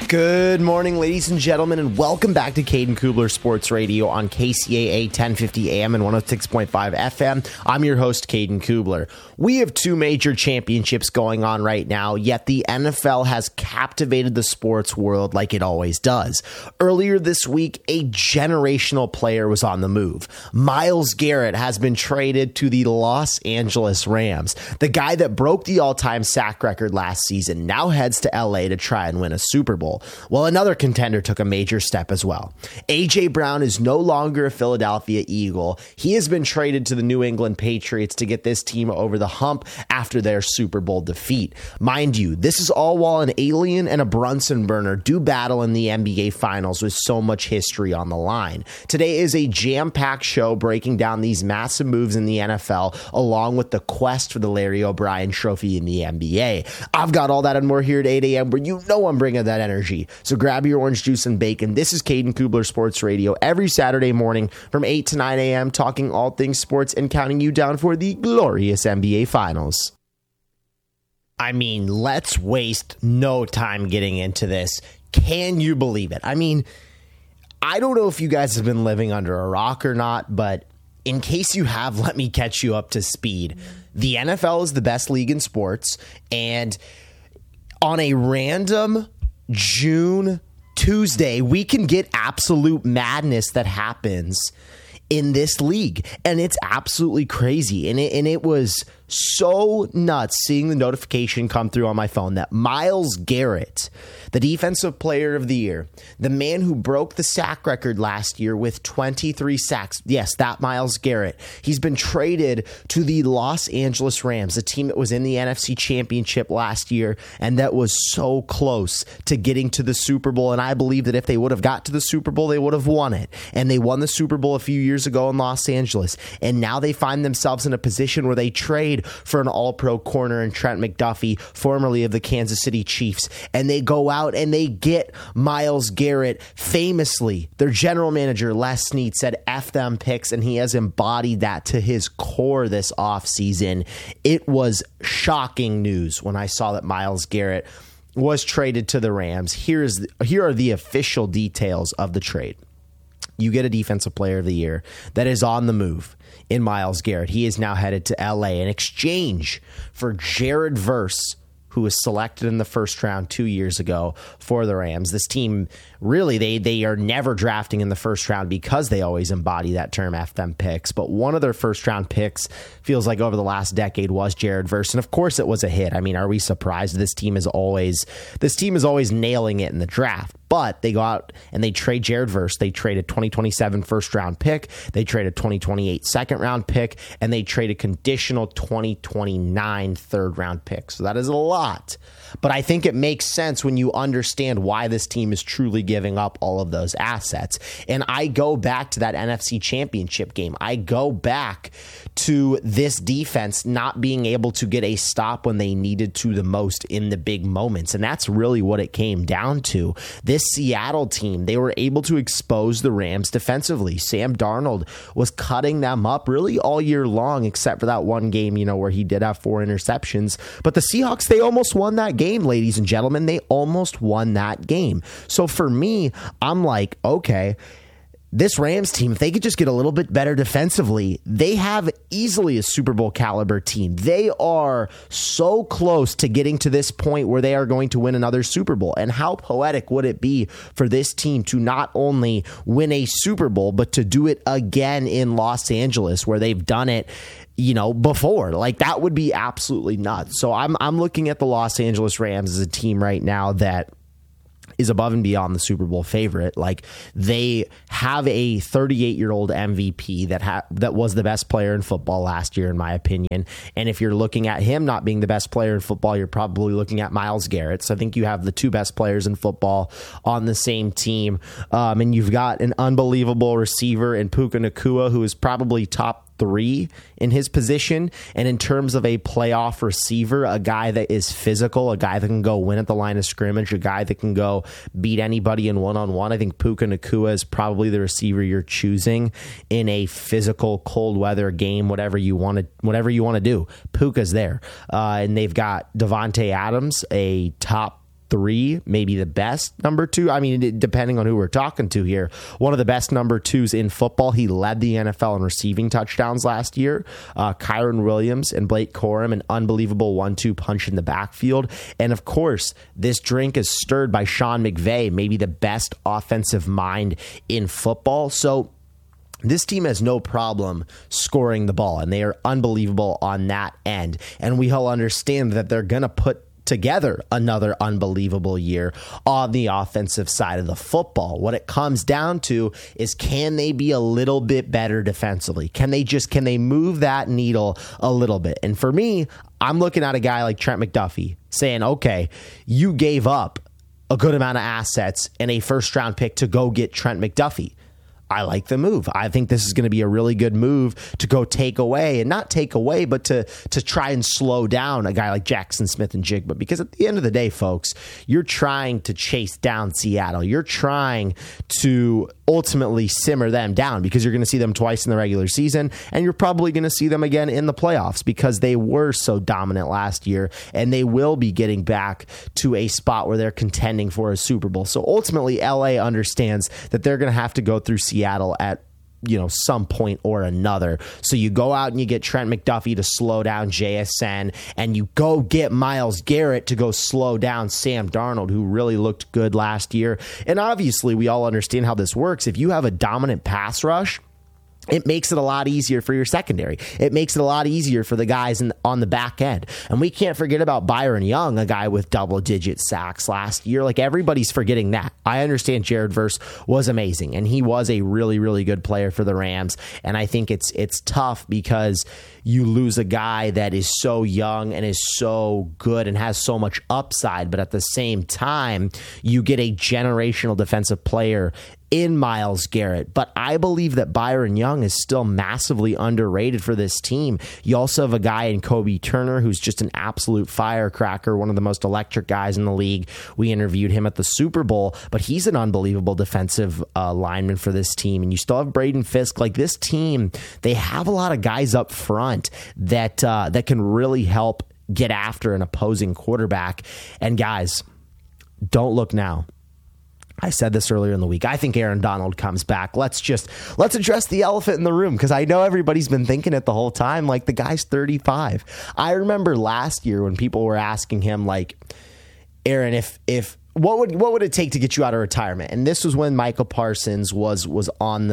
Good morning, ladies and gentlemen, and welcome back to Caden Kubler Sports Radio on KCAA 1050 AM and 106.5 FM. I'm your host, Caden Kubler. We have two major championships going on right now, yet the NFL has captivated the sports world like it always does. Earlier this week, a generational player was on the move. Myles Garrett has been traded to the Los Angeles Rams. The guy that broke the all-time sack record last season now heads to LA to try and win a Super Bowl. Well, another contender took a major step as well. A.J. Brown is no longer a Philadelphia Eagle. He has been traded to the New England Patriots to get this team over the hump after their Super Bowl defeat. Mind you, this is all while an alien and a Brunson burner do battle in the NBA Finals with so much history on the line. Today is a jam-packed show breaking down these massive moves in the NFL along with the quest for the Larry O'Brien Trophy in the NBA. I've got all that and more here at 8 a.m. where you know I'm bringing that energy. So grab your orange juice and bacon. This is Caden Kubler Sports Radio every Saturday morning from 8 to 9 a.m. talking all things sports and counting you down for the glorious NBA Finals. I mean, let's waste no time getting into this. Can you believe it? I mean, I don't know if you guys have been living under a rock or not, but in case you have, let me catch you up to speed. The NFL is the best league in sports, and on a random June Tuesday, we can get absolute madness that happens in this league, and it's absolutely crazy. And it was so nuts seeing the notification come through on my phone that Myles Garrett, the defensive player of the year, the man who broke the sack record last year with 23 sacks, yes, that Myles Garrett, he's been traded to the Los Angeles Rams, a team that was in the NFC Championship last year and that was so close to getting to the Super Bowl. And I believe that if they would have got to the Super Bowl, they would have won it. And they won the Super Bowl a few years ago in Los Angeles. And now they find themselves in a position where they trade for an all-pro corner in Trent McDuffie, formerly of the Kansas City Chiefs. And they go out and they get Myles Garrett. Famously, their general manager, Les Snead, said F them picks, and he has embodied that to his core this offseason. It was shocking news when I saw that Myles Garrett was traded to the Rams. Here are the official details of the trade. You get a defensive player of the year that is on the move in Myles Garrett. He is now headed to LA in exchange for Jared Verse, who was selected in the first round 2 years ago for the Rams. This team, really, they are never drafting in the first round because they always embody that term, F them picks. But one of their first round picks feels like over the last decade was Jared Verse. And of course it was a hit. I mean, are we surprised? This team is always nailing it in the draft. But they go out and they trade Jared Verse. They trade a 2027 first round pick. They trade a 2028 second round pick. And they trade a conditional 2029 third round pick. So that is a lot. But I think it makes sense when you understand why this team is truly giving up all of those assets. And I go back to that NFC Championship game. I go back to this defense not being able to get a stop when they needed to the most in the big moments. And that's really what it came down to. This Seattle team, they were able to expose the Rams defensively. Sam Darnold was cutting them up really all year long, except for that one game, where he did have 4 interceptions. But the Seahawks, they almost won that game, ladies and gentlemen. They almost won that game. So for me, I'm like, okay, this Rams team, if they could just get a little bit better defensively, they have easily a Super Bowl caliber team. They are so close to getting to this point where they are going to win another Super Bowl. And how poetic would it be for this team to not only win a Super Bowl, but to do it again in Los Angeles where they've done it before. Like, that would be absolutely nuts. So I'm looking at the Los Angeles Rams as a team right now that is above and beyond the Super Bowl favorite. Like, they have a 38-year-old MVP that was the best player in football last year, in my opinion. And if you're looking at him not being the best player in football, you're probably looking at Myles Garrett. So I think you have the two best players in football on the same team. And you've got an unbelievable receiver in Puka Nacua, who is probably top 3 in his position. And in terms of a playoff receiver, a guy that is physical, a guy that can go win at the line of scrimmage, a guy that can go beat anybody in one-on-one, I think Puka Nacua is probably the receiver you're choosing in a physical cold weather game, whatever you want to do. Puka's there. And they've got Devontae Adams, a top 3, maybe the best number 2. I mean, depending on who we're talking to here, one of the best number 2s in football. He led the NFL in receiving touchdowns last year. Kyron Williams and Blake Corum, an unbelievable 1-2 punch in the backfield. And of course, this drink is stirred by Sean McVay, maybe the best offensive mind in football. So this team has no problem scoring the ball, and they are unbelievable on that end. And we all understand that they're going to put together another unbelievable year on the offensive side of the football. What it comes down to is, can they be a little bit better defensively? Can they move that needle a little bit? And for me, I'm looking at a guy like Trent McDuffie saying, okay, you gave up a good amount of assets and a first round pick to go get Trent McDuffie. I like the move. I think this is going to be a really good move to go take away, and not take away, but to try and slow down a guy like Jackson Smith-Njigba. Because at the end of the day, folks, you're trying to chase down Seattle. You're trying to ultimately simmer them down, because you're going to see them twice in the regular season, and you're probably going to see them again in the playoffs, because they were so dominant last year, and they will be getting back to a spot where they're contending for a Super Bowl. So ultimately, LA understands that they're going to have to go through Seattle at some point or another. So you go out and you get Trent McDuffie to slow down JSN, and you go get Myles Garrett to go slow down Sam Darnold, who really looked good last year. And obviously, we all understand how this works. If you have a dominant pass rush, it makes it a lot easier for your secondary. It makes it a lot easier for the guys on the back end. And we can't forget about Byron Young, a guy with double-digit sacks last year. Like, everybody's forgetting that. I understand Jared Verse was amazing, and he was a really, really good player for the Rams. And I think it's tough, because you lose a guy that is so young and is so good and has so much upside, but at the same time, you get a generational defensive player in Myles Garrett. But I believe that Byron Young is still massively underrated for this team. You also have a guy in Kobe Turner who's just an absolute firecracker, one of the most electric guys in the league. We interviewed him at the Super Bowl, but he's an unbelievable defensive lineman for this team. And you still have Braden Fisk. Like, this team, they have a lot of guys up front that can really help get after an opposing quarterback. And guys, don't look now. I said this earlier in the week. I think Aaron Donald comes back. Let's address the elephant in the room, because I know everybody's been thinking it the whole time. Like, the guy's 35. I remember last year when people were asking him, like, Aaron, if what would it take to get you out of retirement? And this was when Michael Parsons was going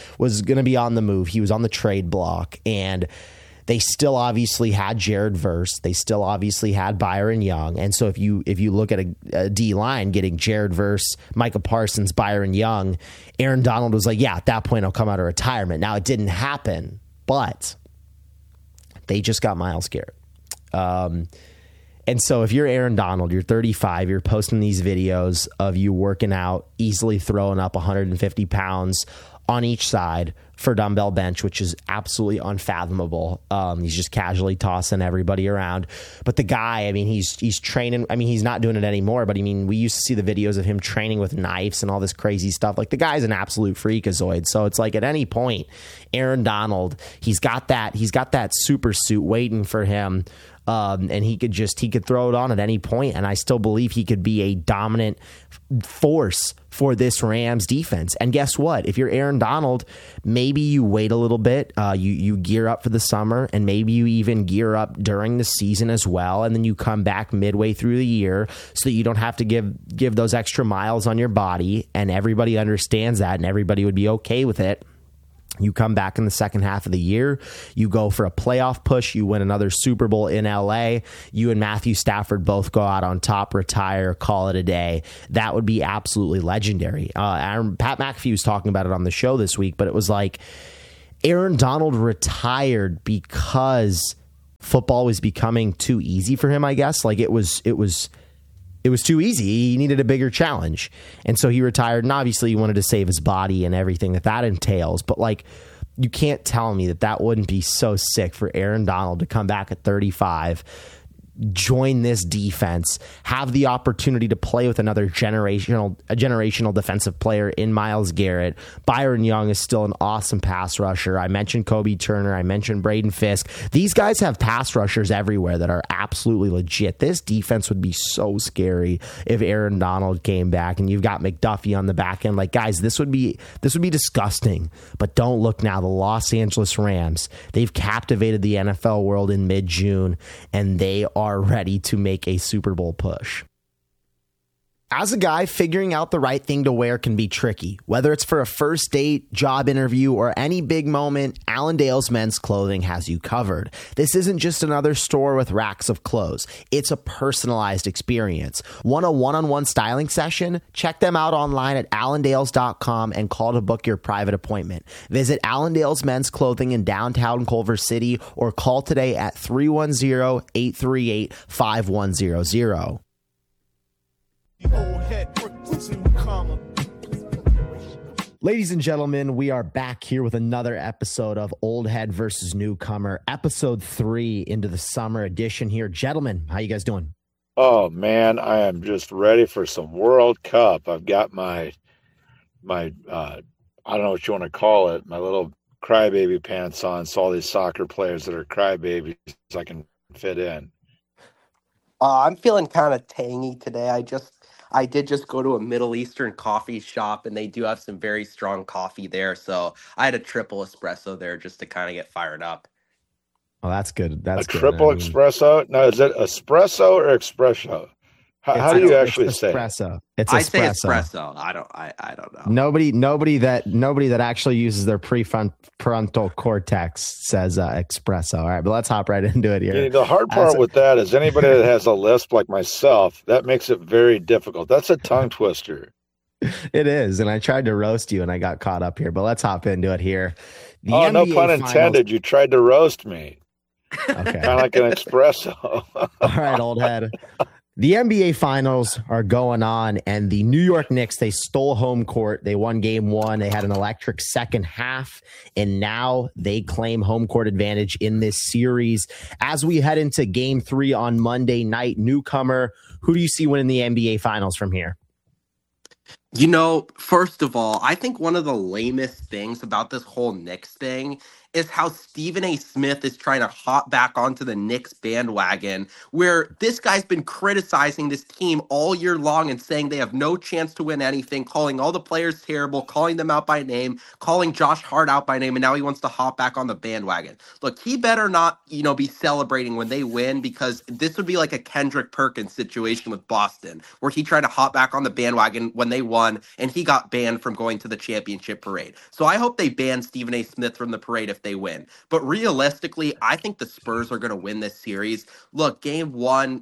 to be on the move. He was on the trade block, and they still obviously had Jared Verse. They still obviously had Byron Young. And so if you look at a D-line getting Jared Verse, Micah Parsons, Byron Young, Aaron Donald was like, yeah, at that point I'll come out of retirement. Now, it didn't happen, but they just got Myles Garrett. And so if you're Aaron Donald, you're 35, you're posting these videos of you working out, easily throwing up 150 pounds on each side for dumbbell bench, which is absolutely unfathomable. He's just casually tossing everybody around. But the guy, I mean, he's training. I mean, he's not doing it anymore, but I mean, we used to see the videos of him training with knives and all this crazy stuff. Like, the guy's an absolute freakazoid. So it's like, at any point, Aaron Donald, he's got that super suit waiting for him. And he could throw it on at any point, and I still believe he could be a dominant force for this Rams defense. And guess what? If you're Aaron Donald, maybe you wait a little bit, you gear up for the summer, and maybe you even gear up during the season as well, and then you come back midway through the year so that you don't have to give those extra miles on your body, and everybody understands that, and everybody would be okay with it. You come back in the second half of the year, you go for a playoff push, you win another Super Bowl in LA, you and Matthew Stafford both go out on top, retire, call it a day. That would be absolutely legendary. Pat McAfee was talking about it on the show this week, but it was like, Aaron Donald retired because football was becoming too easy for him, I guess. Like, it was too easy. He needed a bigger challenge. And so he retired, and obviously he wanted to save his body and everything that entails. But, like, you can't tell me that wouldn't be so sick for Aaron Donald to come back at 35, join this defense, have the opportunity to play with another generational defensive player in Myles Garrett. Byron Young is still an awesome pass rusher. I mentioned Kobe Turner. I mentioned Braden Fisk. These guys have pass rushers everywhere that are absolutely legit. This defense would be so scary if Aaron Donald came back, and you've got McDuffie on the back end. Like, guys, this would be disgusting. But don't look now. The Los Angeles Rams, they've captivated the NFL world in mid-June, and they are ready to make a Super Bowl push. As a guy, figuring out the right thing to wear can be tricky. Whether it's for a first date, job interview, or any big moment, Allendale's Men's Clothing has you covered. This isn't just another store with racks of clothes. It's a personalized experience. Want a one-on-one styling session? Check them out online at allendales.com and call to book your private appointment. Visit Allendale's Men's Clothing in downtown Culver City or call today at 310-838-5100. Ladies and gentlemen, we are back here with another episode of Old Head versus Newcomer, episode 3 into the summer edition here. Gentlemen, how you guys doing? Oh man, I am just ready for some World Cup. I've got my I don't know what you want to call it, my little crybaby pants on, so all these soccer players that are crybabies I can fit in. I'm feeling kind of tangy today. I did just go to a Middle Eastern coffee shop, and they do have some very strong coffee there. So I had a triple espresso there just to kind of get fired up. Oh, that's good. That's good. Triple espresso? No, is it espresso or espresso? How do you actually say it? Espresso. I say espresso. I don't know. Nobody that actually uses their prefrontal cortex says espresso. All right, but let's hop right into it here. Yeah, the hard part with that is anybody that has a lisp like myself, that makes it very difficult. That's a tongue twister. It is, and I tried to roast you, and I got caught up here. But let's hop into it here. No pun intended. You tried to roast me. Okay, kind of like an espresso. All right, old head. The NBA Finals are going on, and the New York Knicks, they stole home court. They won game 1. They had an electric second half, and now they claim home court advantage in this series. As we head into game 3 on Monday night, Newcomer, who do you see winning the NBA Finals from here? You know, first of all, I think one of the lamest things about this whole Knicks thing is how Stephen A. Smith is trying to hop back onto the Knicks bandwagon, where this guy's been criticizing this team all year long and saying they have no chance to win anything, calling all the players terrible, calling them out by name, calling Josh Hart out by name, and now he wants to hop back on the bandwagon. Look, he better not, be celebrating when they win, because this would be like a Kendrick Perkins situation with Boston, where he tried to hop back on the bandwagon when they won, and he got banned from going to the championship parade. So I hope they ban Stephen A. Smith from the parade if they win. But realistically, I think the Spurs are going to win this series. Look, game 1,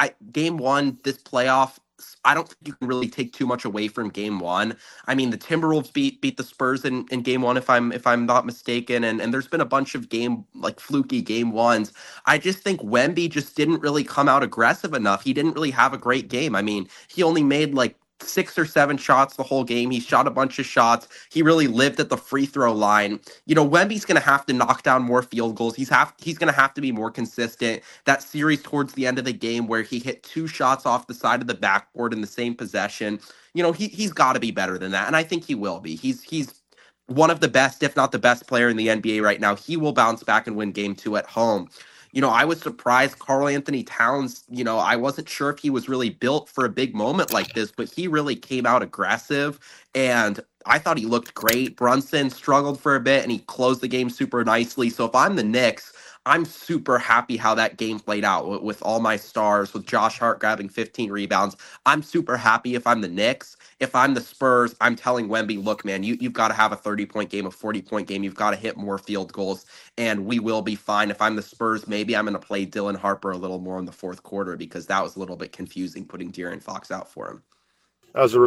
this playoff, I don't think you can really take too much away from game 1. I mean, the Timberwolves beat the Spurs in game 1, if I'm not mistaken, and there's been a bunch of fluky game 1s. I just think Wemby just didn't really come out aggressive enough. He didn't really have a great game. I mean, he only made 6 or 7 shots the whole game. He shot a bunch of shots. He really lived at the free throw line. Wemby's going to have to knock down more field goals. He's going to have to be more consistent. That series towards the end of the game where he hit 2 shots off the side of the backboard in the same possession, he's got to be better than that, and I think he will be. He's one of the best, if not the best player in the NBA right now. He will bounce back and win game 2 at home. I was surprised Karl Anthony Towns, I wasn't sure if he was really built for a big moment like this, but he really came out aggressive, and I thought he looked great. Brunson struggled for a bit, and he closed the game super nicely. So if I'm the Knicks, I'm super happy how that game played out with all my stars, with Josh Hart grabbing 15 rebounds. I'm super happy if I'm the Knicks. If I'm the Spurs, I'm telling Wemby, look, man, you've got to have a 30-point game, a 40-point game. You've got to hit more field goals, and we will be fine. If I'm the Spurs, maybe I'm going to play Dylan Harper a little more in the fourth quarter, because that was a little bit confusing putting De'Aaron Fox out for him. That was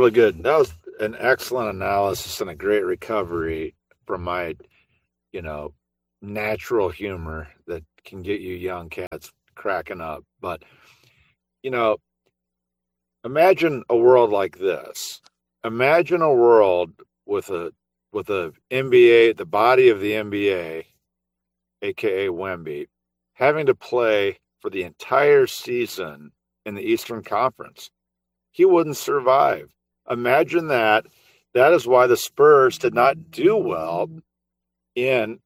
an excellent analysis and a great recovery from my, natural humor that can get you young cats cracking up. But, imagine a world like this. Imagine a world with a NBA, the body of the NBA, aka Wemby, having to play for the entire season in the Eastern Conference, he wouldn't survive. Imagine that. That is why the Spurs did not do well in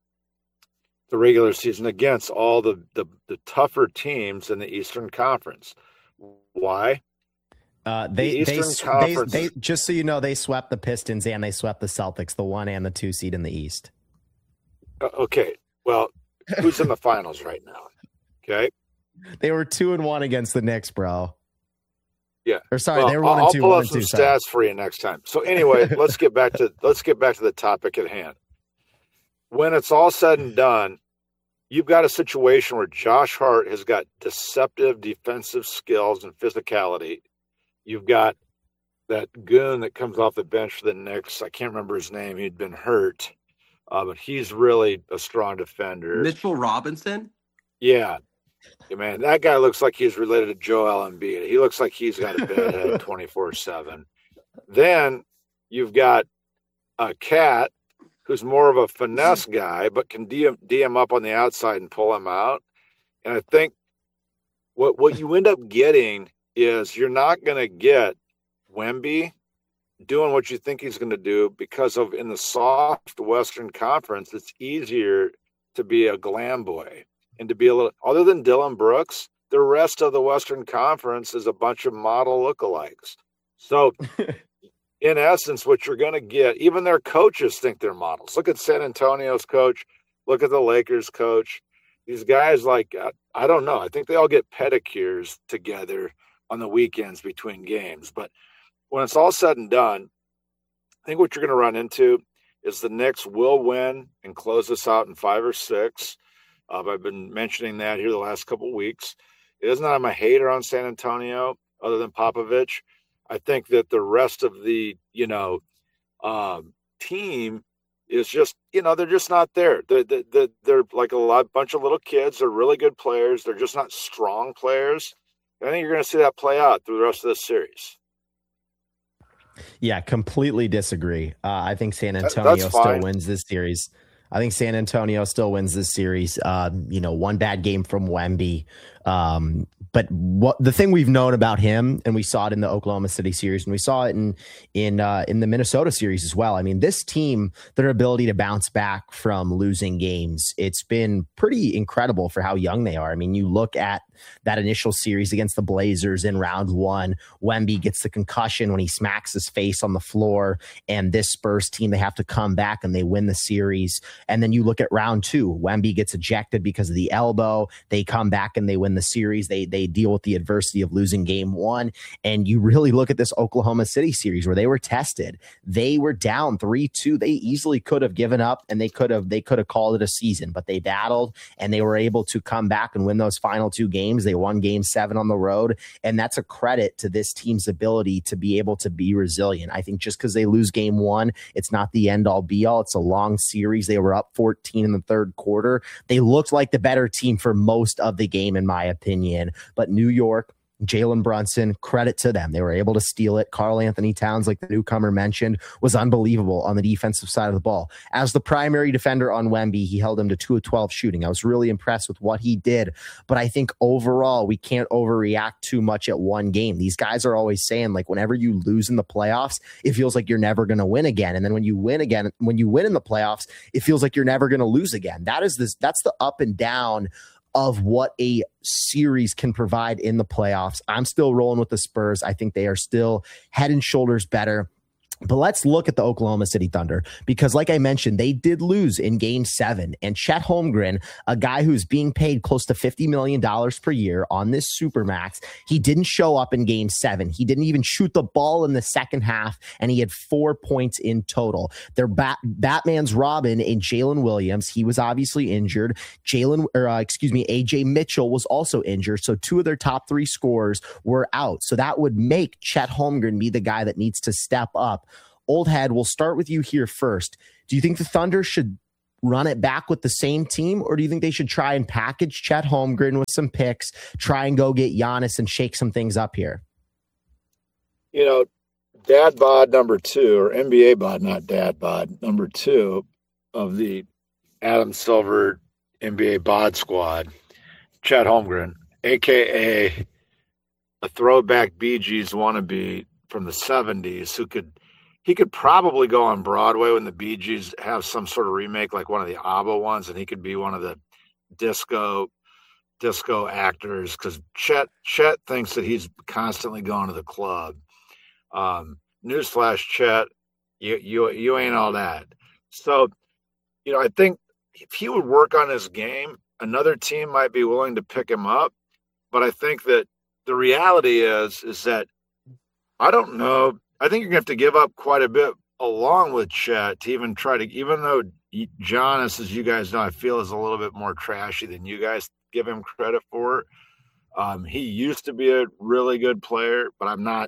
the regular season against all the tougher teams in the Eastern Conference. Why? They just so you know, they swept the Pistons and they swept the Celtics, the 1 and the 2 seed in the East. Okay, well, who's in the finals right now? Okay, they were 2-1 against the Knicks, bro. Yeah, or sorry, they were 1-2. I'll pull up some stats for you next time. So anyway, let's get back to the topic at hand. When it's all said and done, you've got a situation where Josh Hart has got deceptive defensive skills and physicality. You've got that goon that comes off the bench for the Knicks. I can't remember his name. He'd been hurt, but he's really a strong defender. Mitchell Robinson? Yeah. Man, that guy looks like he's related to Joel Embiid. He looks like he's got a bad head 24/7. Then you've got a Cat who's more of a finesse guy, but can DM up on the outside and pull him out. And I think what you end up getting is you're not going to get Wemby doing what you think he's going to do because of in the soft Western Conference, it's easier to be a glam boy and to be a little, other than Dylan Brooks, the rest of the Western Conference is a bunch of model lookalikes. So in essence, what you're going to get, even their coaches think they're models. Look at San Antonio's coach. Look at the Lakers coach. These guys, like, I don't know. I think they all get pedicures together on the weekends between games. But when it's all said and done, I think what you're going to run into is the Knicks will win and close this out in 5 or 6. I've been mentioning that here the last couple of weeks. It isn't that I'm a hater on San Antonio other than Popovich. I think that the rest of the, team is just, they're just not there. They're like bunch of little kids. They're really good players. They're just not strong players. I think you're going to see that play out through the rest of this series. Yeah, completely disagree. I think San Antonio still wins this series. I think San Antonio still wins this series. One bad game from Wemby. But what the thing we've known about him, and we saw it in the Oklahoma City series, and we saw it in the Minnesota series as well. I mean, this team, their ability to bounce back from losing games, it's been pretty incredible for how young they are. I mean, you look at that initial series against the Blazers in round 1, Wemby gets the concussion when he smacks his face on the floor, and this Spurs team, they have to come back and they win the series. And then you look at round 2, Wemby gets ejected because of the elbow. They come back and they win the series. They deal with the adversity of losing game 1. And you really look at this Oklahoma City series where they were tested. They were down 3-2. They easily could have given up and they could have called it a season, but they battled and they were able to come back and win those final 2 games. They won game 7 on the road. And that's a credit to this team's ability to be able to be resilient. I think just because they lose game 1, it's not the end all be all. It's a long series. They were up 14 in the third quarter. They looked like the better team for most of the game, in my opinion. But New York, Jalen Brunson, credit to them. They were able to steal it. Karl Anthony Towns, like the newcomer mentioned, was unbelievable on the defensive side of the ball. As the primary defender on Wemby, he held him to 2 of 12 shooting. I was really impressed with what he did. But I think overall, we can't overreact too much at one game. These guys are always saying, like, whenever you lose in the playoffs, it feels like you're never going to win again. And then when you win in the playoffs, it feels like you're never going to lose again. That's the up and down of what a series can provide in the playoffs. I'm still rolling with the Spurs. I think they are still head and shoulders better. But let's look at the Oklahoma City Thunder, because like I mentioned, they did lose in game 7, and Chet Holmgren, a guy who's being paid close to $50 million per year on this Supermax, he didn't show up in game 7. He didn't even shoot the ball in the second half, and he had 4 points in total. Their Batman's Robin and Jalen Williams, he was obviously injured. AJ Mitchell was also injured, so 2 of their top 3 scorers were out. So that would make Chet Holmgren be the guy that needs to step up. Old Head, we'll start with you here first. Do you think the Thunder should run it back with the same team, or do you think they should try and package Chet Holmgren with some picks, try and go get Giannis and shake some things up here? Dad bod number 2, or NBA bod, not dad bod, number 2 of the Adam Silver NBA bod squad, Chet Holmgren, a.k.a. a throwback Bee Gees wannabe from the 70s he could probably go on Broadway when the Bee Gees have some sort of remake like one of the ABBA ones, and he could be one of the disco actors because Chet thinks that he's constantly going to the club. Newsflash, Chet, you ain't all that. So, I think if he would work on his game, another team might be willing to pick him up. But I think that the reality is that I don't know. I think you're going to have to give up quite a bit along with Chet to even try to, even though Giannis, as you guys know, I feel is a little bit more trashy than you guys give him credit for. He used to be a really good player, but I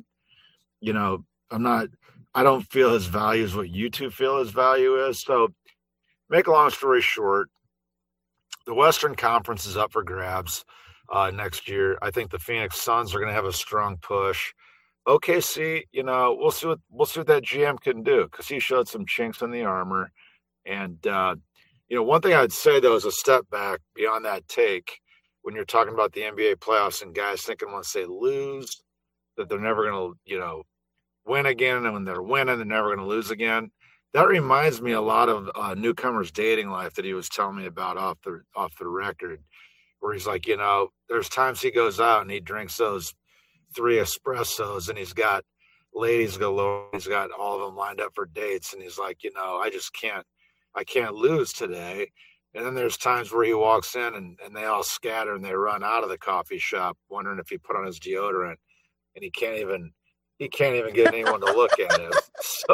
don't feel his value is what you two feel his value is. So make a long story short, the Western Conference is up for grabs next year. I think the Phoenix Suns are going to have a strong push. OKC, we'll see what that GM can do because he showed some chinks in the armor. And, one thing I'd say, though, is a step back beyond that take when you're talking about the NBA playoffs and guys thinking once they lose that they're never going to, win again. And when they're winning, they're never going to lose again. That reminds me a lot of Newcomer's dating life that he was telling me about off the record, where he's like, there's times he goes out and he drinks those 3 espressos and he's got ladies galore. He's got all of them lined up for dates. And he's like, I can't lose today. And then there's times where he walks in and they all scatter and they run out of the coffee shop wondering if he put on his deodorant, and he can't even get anyone to look at him. So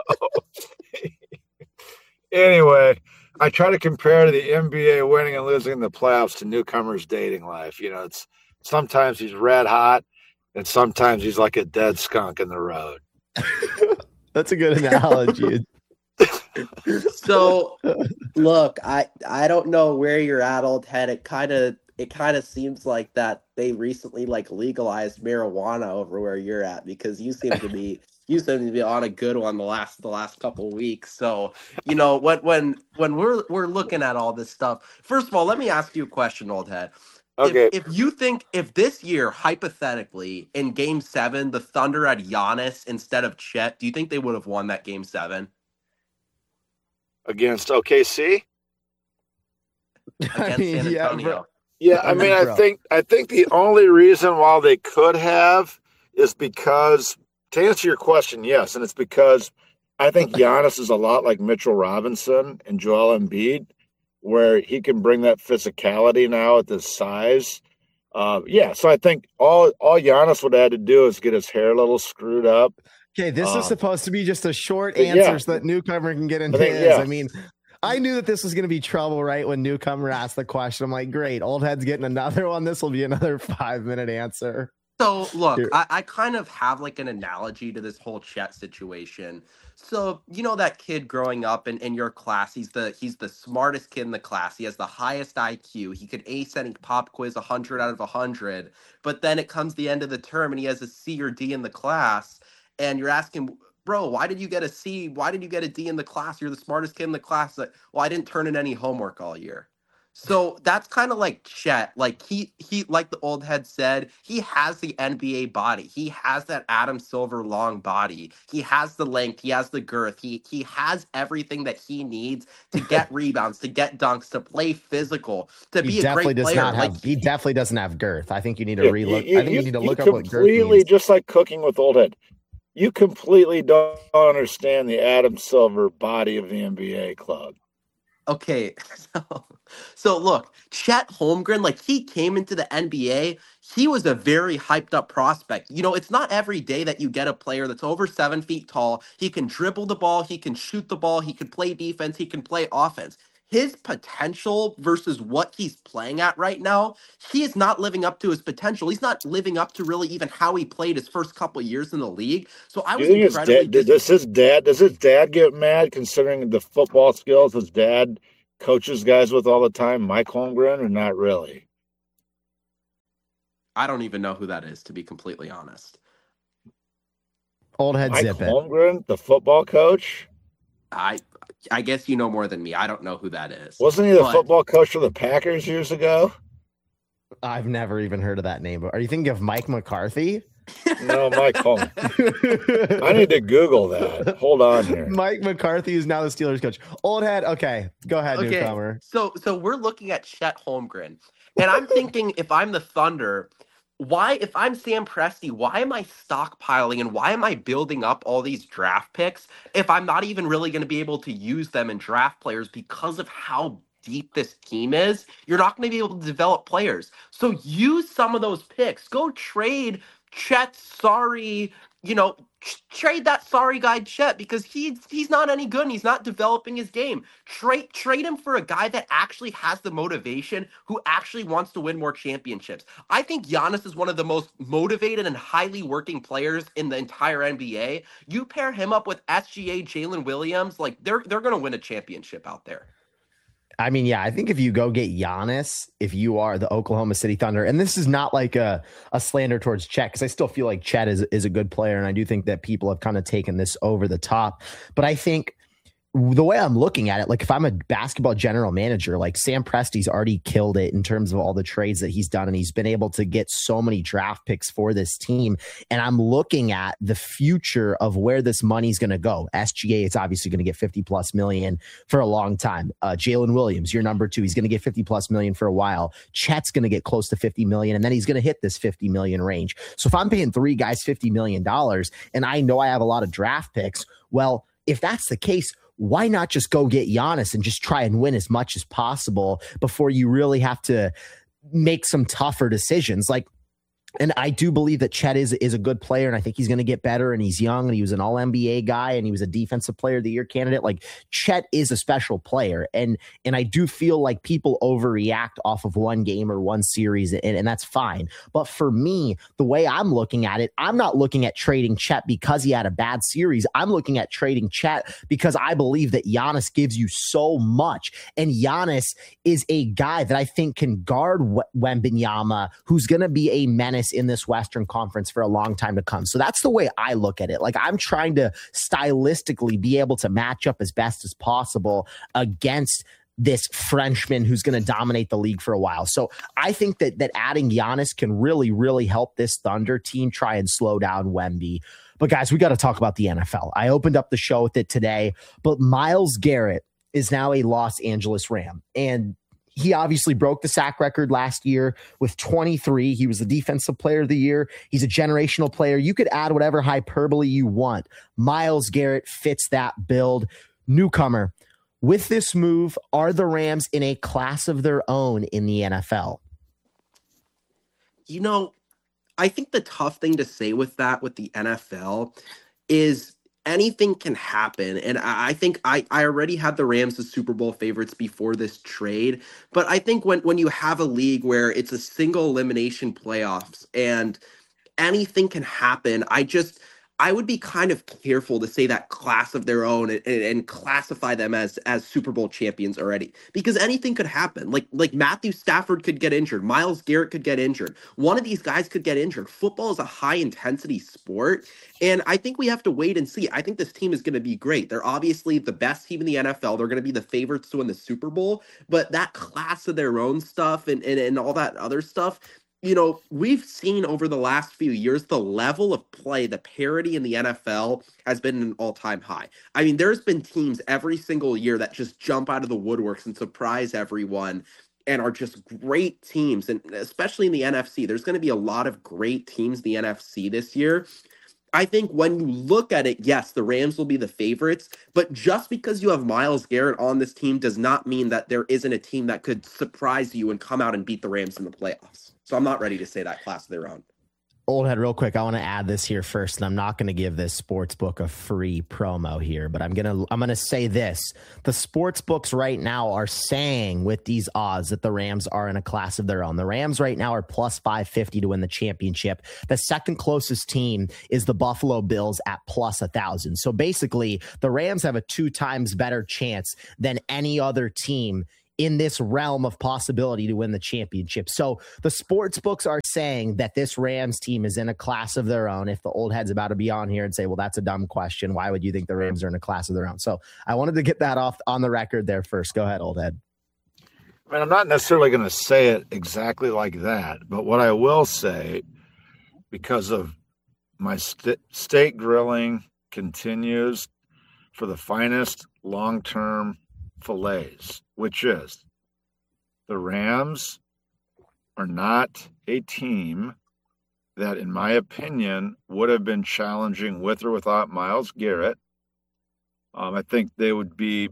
anyway, I try to compare the NBA winning and losing in the playoffs to Newcomer's dating life. It's sometimes he's red hot and sometimes he's like a dead skunk in the road. That's a good analogy. So, look, I don't know where you're at, old head. It kind of seems like that they recently legalized marijuana over where you're at, because you seem to be on a good one the last couple of weeks. So, when we're looking at all this stuff, first of all, let me ask you a question, old head. Okay. If you think if this year, hypothetically, in Game 7, the Thunder had Giannis instead of Chet, do you think they would have won that Game 7? Against OKC? Against San Antonio. I think the only reason why they could have is because, to answer your question, yes, and it's because I think Giannis is a lot like Mitchell Robinson and Joel Embiid, where he can bring that physicality now at this size. So I think all Giannis would have had to do is get his hair a little screwed up. Okay, this is supposed to be just a short answer so that Newcomer can get into his. I mean, I knew that this was going to be trouble, right? When Newcomer asked the question, I'm like, great, old head's getting another one. This will be another 5-minute answer. So, look, I kind of have an analogy to this whole Chet situation. So, that kid growing up in your class, he's the smartest kid in the class. He has the highest IQ. He could ace any pop quiz 100 out of 100. But then it comes the end of the term and he has a C or D in the class. And you're asking, bro, why did you get a C? Why did you get a D in the class? You're the smartest kid in the class. Like, well, I didn't turn in any homework all year. So that's kind of like Chet. He like the old head said, he has the NBA body. He has that Adam Silver long body. He has the length. He has the girth. He has everything that he needs to get rebounds, to get dunks, to play physical, to be a great player. He definitely doesn't have girth. I think you need to relook. I think you need to look up what girth means. Completely, just like cooking with old head. You completely don't understand the Adam Silver body of the NBA club. Okay, so look, Chet Holmgren, he came into the NBA, he was a very hyped up prospect. It's not every day that you get a player that's over 7 feet tall. He can dribble the ball, he can shoot the ball, he can play defense, he can play offense. His potential versus what he's playing at right now, he is not living up to his potential. He's not living up to really even how he played his first couple of years in the league. So I was incredibly does his dad get mad considering the football skills his dad coaches guys with all the time, Mike Holmgren, or not really? I don't even know who that is, to be completely honest. Old head Mike zip it. Holmgren, the football coach? I guess you know more than me. I don't know who that is. Wasn't he the football coach for the Packers years ago? I've never even heard of that name. Are you thinking of Mike McCarthy? No, Mike Holmes. I need to Google that. Hold on here. Mike McCarthy is now the Steelers coach. Old head. Okay, go ahead, newcomer. So we're looking at Chet Holmgren, and I'm thinking if I'm the Thunder, if I'm Sam Presti, why am I stockpiling and why am I building up all these draft picks if I'm not even really going to be able to use them in draft players because of how deep this team is? You're not going to be able to develop players. So use some of those picks. Go trade Chet, trade that sorry guy Chet because he's not any good and he's not developing his game. Trade him for a guy that actually has the motivation, who actually wants to win more championships. I think Giannis is one of the most motivated and highly working players in the entire NBA. You pair him up with SGA, Jalen Williams, like they're going to win a championship out there. I mean, yeah, I think if you go get Giannis, if you are the Oklahoma City Thunder, and this is not like a slander towards Chet, because I still feel like Chet is a good player, and I do think that people have kind of taken this over the top. But I think the way I'm looking at it, like if I'm a basketball general manager, like Sam Presti's already killed it in terms of all the trades that he's done, and he's been able to get so many draft picks for this team. And I'm looking at the future of where this money's going to go. SGA is obviously going to get 50 plus million for a long time. Jalen Williams, your number 2, he's going to get 50 plus million for a while. Chet's going to get close to 50 million, and then he's going to hit this 50 million range. So if I'm paying 3 guys $50 million and I know I have a lot of draft picks, well, if that's the case, why not just go get Giannis and just try and win as much as possible before you really have to make some tougher decisions? Like, and I do believe that Chet is a good player, and I think he's going to get better, and he's young, and he was an all-NBA guy, and he was a defensive player of the year candidate. Like, Chet is a special player, and I do feel like people overreact off of one game or one series, and that's fine. But for me, the way I'm looking at it, I'm not looking at trading Chet because he had a bad series. I'm looking at trading Chet because I believe that Giannis gives you so much, and Giannis is a guy that I think can guard Wembanyama, who's going to be a menace in this Western Conference for a long time to come. So that's the way I look at it. Like, I'm trying to stylistically be able to match up as best as possible against this Frenchman who's going to dominate the league for a while. So I think that adding Giannis can really, really help this Thunder team try and slow down Wemby. But guys, we got to talk about the NFL. I opened up the show with it today, but Myles Garrett is now a Los Angeles Ram, and he obviously broke the sack record last year with 23. He was the defensive player of the year. He's a generational player. You could add whatever hyperbole you want. Myles Garrett fits that build. Newcomer, with this move, are the Rams in a class of their own in the NFL? You know, I think the tough thing to say with that, with the NFL, is anything can happen. And I think I already had the Rams as Super Bowl favorites before this trade. But I think when you have a league where it's a single elimination playoffs and anything can happen, I would be kind of careful to say that class of their own and classify them as Super Bowl champions already, because anything could happen. Like Matthew Stafford could get injured. Myles Garrett could get injured. One of these guys could get injured. Football is a high intensity sport, and I think we have to wait and see. I think this team is going to be great. They're obviously the best team in the NFL. They're going to be the favorites to win the Super Bowl, but that class of their own stuff and all that other stuff, you know, we've seen over the last few years, the level of play, the parity in the NFL has been an all-time high. I mean, there's been teams every single year that just jump out of the woodworks and surprise everyone and are just great teams. And especially in the NFC, there's going to be a lot of great teams in the NFC this year. I think when you look at it, yes, the Rams will be the favorites, but just because you have Myles Garrett on this team does not mean that there isn't a team that could surprise you and come out and beat the Rams in the playoffs. So I'm not ready to say that class of their own. Old head, real quick, I want to add this here first, and I'm not going to give this sports book a free promo here, but I'm gonna say this: the sports books right now are saying with these odds that the Rams are in a class of their own. The Rams right now are plus 550 to win the championship. The second closest team is the Buffalo Bills at plus 1,000. So basically, the Rams have a 2 times better chance than any other team in this realm of possibility to win the championship. So the sports books are saying that this Rams team is in a class of their own. If the old head's about to be on here and say, well, that's a dumb question, why would you think the Rams are in a class of their own? So I wanted to get that off on the record there first. Go ahead, old head. I mean, I'm not necessarily going to say it exactly like that, but what I will say, because of my steak grilling continues for the finest long-term fillets, which is the Rams are not a team that, in my opinion, would have been challenging with or without Myles Garrett. I think they would be,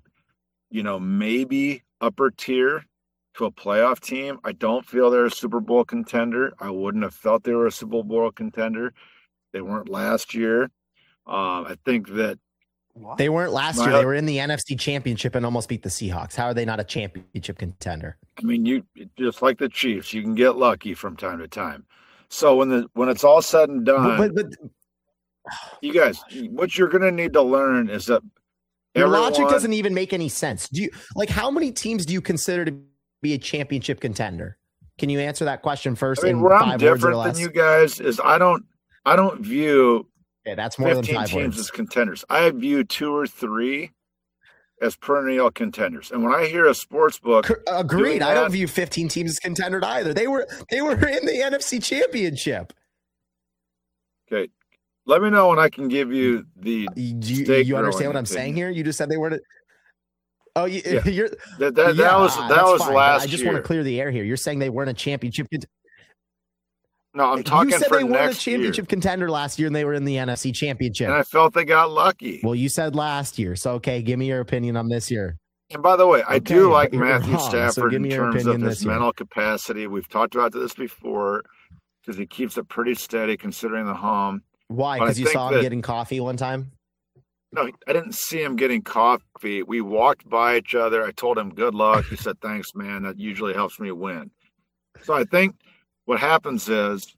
maybe upper tier to a playoff team. I don't feel they're a Super Bowl contender. I wouldn't have felt they were a Super Bowl contender. They weren't last year. I think that they weren't last year. They were in the NFC Championship and almost beat the Seahawks. How are they not a championship contender? I mean, you just like the Chiefs, you can get lucky from time to time. So when it's all said and done, but you guys, what you're going to need to learn is that your logic doesn't even make any sense. How many teams do you consider to be a championship contender? Can you answer that question first? I mean, where I'm different than you guys is I don't view that's more 15 than 5 teams words. as contenders. I view 2 or 3 as perennial contenders. And when I hear a sports book, agreed. I don't view 15 teams as contenders either. They were in the NFC Championship. Okay. Let me know when I can give you the. You understand what I'm saying here? You just said they weren't. Oh, yeah. You're that was fine, last year. I just want to clear the air here. You're saying they weren't a championship. No, I'm talking for next year. You said they weren't a championship contender last year, and they were in the NFC Championship. And I felt they got lucky. Well, you said last year, so okay, give me your opinion on this year. And by the way, I do like Matthew Stafford in terms of his mental capacity. We've talked about this before because he keeps it pretty steady considering the home. Why? Because you saw him getting coffee one time? No, I didn't see him getting coffee. We walked by each other. I told him good luck. He said, thanks, man. That usually helps me win. So I think what happens is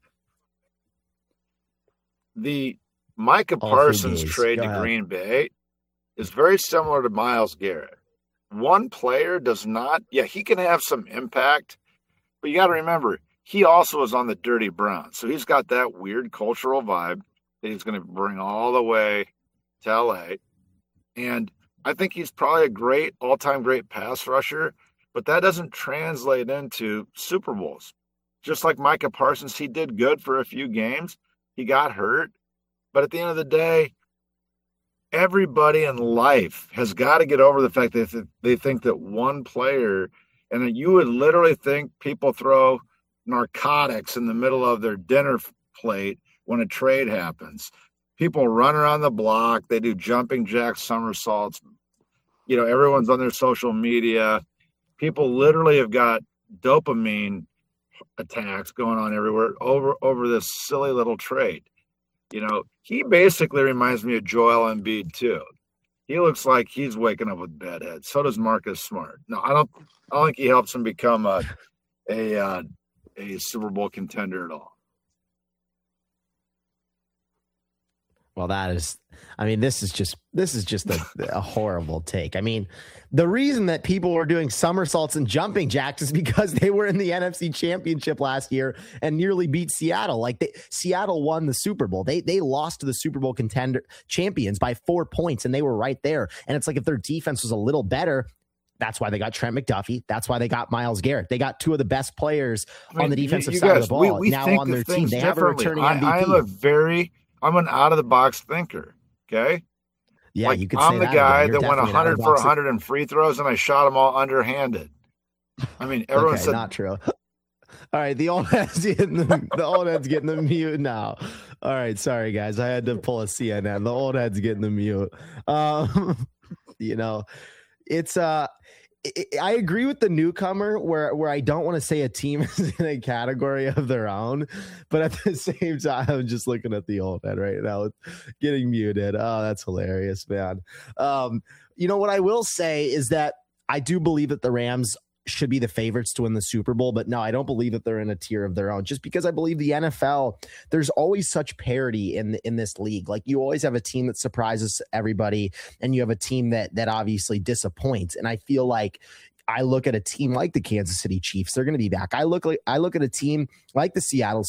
the Micah Parsons trade to Green Bay is very similar to Myles Garrett. One player does not, he can have some impact, but you got to remember, he also is on the Dirty Browns. So he's got that weird cultural vibe that he's going to bring all the way to LA. And I think he's probably a great, all-time great pass rusher, but that doesn't translate into Super Bowls. Just like Micah Parsons, he did good for a few games. He got hurt. But at the end of the day, everybody in life has got to get over the fact that they think that one player, and that you would literally think people throw narcotics in the middle of their dinner plate when a trade happens. People run around the block. They do jumping jacks, somersaults. Everyone's on their social media. People literally have got dopamine attacks going on everywhere over this silly little trade. He basically reminds me of Joel Embiid too. He looks like he's waking up with bad head. So does Marcus Smart. No, I don't think he helps him become a Super Bowl contender at all. Well, this is just a horrible take. I mean, the reason that people were doing somersaults and jumping jacks is because they were in the NFC Championship last year and nearly beat Seattle. Seattle won the Super Bowl. They lost to the Super Bowl champions by 4 points, and they were right there. And it's like if their defense was a little better, that's why they got Trent McDuffie. That's why they got Myles Garrett. They got 2 of the best players on the defensive side of the ball we now on their team. They have a returning MVP. I'm an out-of-the-box thinker, okay? Yeah, you could say I'm the guy that went 100 for 100 in free throws, and I shot them all underhanded. I mean, everyone said... not true. All right, the old head's getting the mute now. All right, sorry, guys. I had to pull a CNN. The old head's getting the mute. It's... I agree with the newcomer where I don't want to say a team is in a category of their own, but at the same time, I'm just looking at the old head right now, getting muted. Oh, that's hilarious, man. What I will say is that I do believe that the Rams should be the favorites to win the Super Bowl, but no, I don't believe that they're in a tier of their own, just because I believe the NFL, there's always such parity in this league. Like, you always have a team that surprises everybody, and you have a team that obviously disappoints. And I feel like I look at a team like the Kansas City Chiefs, they're going to be back. I look at a team like the Seattle